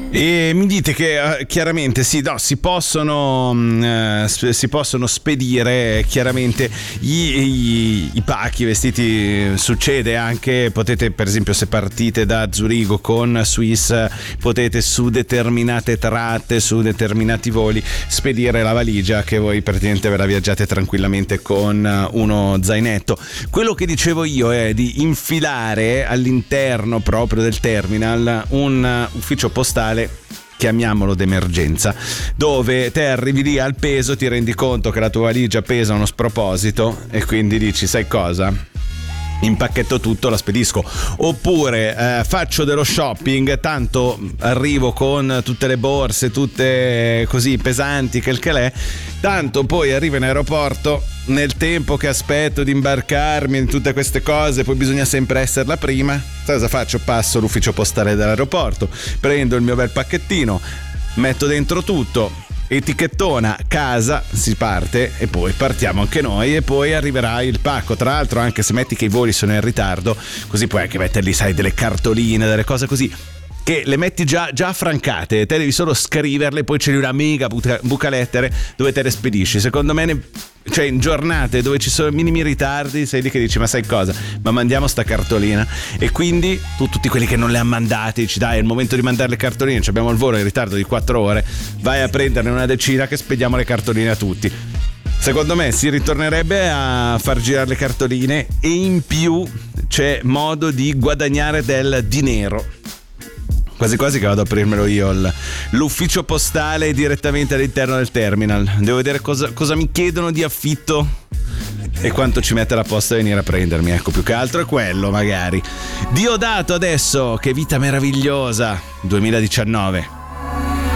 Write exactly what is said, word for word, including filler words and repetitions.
E mi dite che uh, chiaramente sì, no, si possono uh, sp- si possono spedire chiaramente i, i, i pacchi, i vestiti. Succede anche, potete per esempio, se partite da Zurigo con Swiss, potete su determinate tratte, su determinati voli spedire la valigia, che voi praticamente ve la viaggiate tranquillamente con uno zainetto. Quello che dicevo io è di infilare all'interno proprio del terminal un ufficio postale, chiamiamolo d'emergenza, dove te arrivi lì al peso, ti rendi conto che la tua valigia pesa uno sproposito e quindi dici: sai cosa? Impacchetto tutto, la spedisco. Oppure eh, faccio dello shopping, tanto arrivo con tutte le borse tutte così pesanti che il che l'è, tanto poi arrivo in aeroporto, nel tempo che aspetto di imbarcarmi in tutte queste cose, poi bisogna sempre essere la prima. Cosa faccio? Passo l'ufficio postale dell'aeroporto, prendo il mio bel pacchettino, metto dentro tutto, etichettona, casa, si parte e poi partiamo anche noi e poi arriverà il pacco. Tra l'altro, anche se metti che i voli sono in ritardo, così puoi anche metterli, sai, delle cartoline, delle cose così che le metti già, già affrancate, te devi solo scriverle, poi c'è una mega buca, buca lettere dove te le spedisci. Secondo me ne, cioè in giornate dove ci sono minimi ritardi sei lì che dici: ma sai cosa, ma mandiamo sta cartolina. E quindi tu, tutti quelli che non le hanno mandate, dici: dai, è il momento di mandare le cartoline, abbiamo il volo in ritardo di quattro ore, vai a prenderne una decina che spediamo le cartoline a tutti. Secondo me si ritornerebbe a far girare le cartoline e in più c'è modo di guadagnare del dinero. Quasi quasi che vado a aprirmelo io l'ufficio postale direttamente all'interno del terminal. Devo vedere cosa, cosa mi chiedono di affitto e quanto ci mette la posta a venire a prendermi. Ecco, più che altro è quello, magari. Diodato adesso, che vita meravigliosa, duemiladiciannove.